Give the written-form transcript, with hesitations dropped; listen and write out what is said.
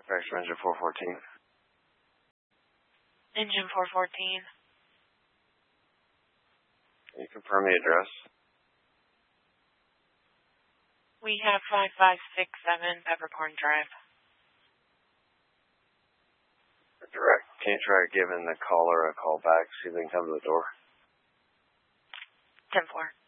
Manufacturer engine 414. Engine 414. Can you confirm the address? We have 5567 Peppercorn Drive. Direct. Can you try giving the caller a call back, see if they can come to the door? 10-4.